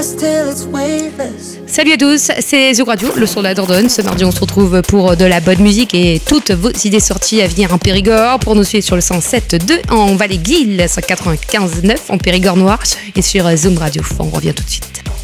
Salut à tous, c'est The Radio, le son de la Dordogne. Ce mardi, on se retrouve pour de la bonne musique et toutes vos idées sorties à venir en Périgord. Pour nous suivre sur le 107.2 en Vallée-Guil, 195.9 en Périgord Noir et sur Zoom Radio. On revient tout de suite.